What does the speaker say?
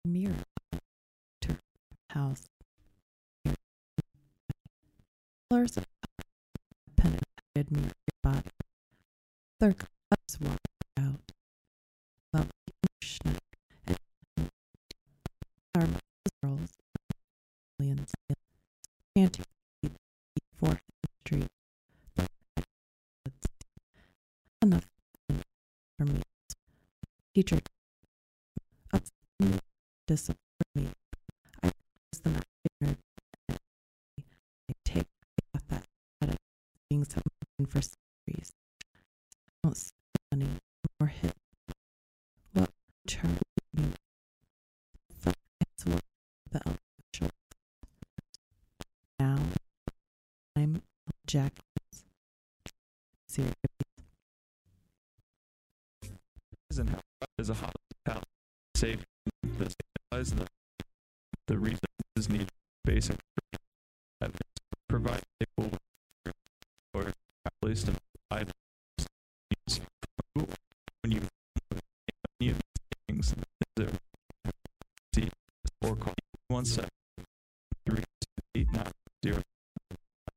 mirror to her house. Colors of penetrated mirror body. Their clubs walked out. Lovely Schneck and our girls, millions, chanting before street. Enough for me. Teacher discipline me. I was the not ignorant. I take off that credit being something for centuries. I don't see money or hit. What charge me? It's what the elder. Now I'm Jack. Serious. And how is a hospitality safe this is the reason is needed basic provide people or at least provide when you things or call 1 second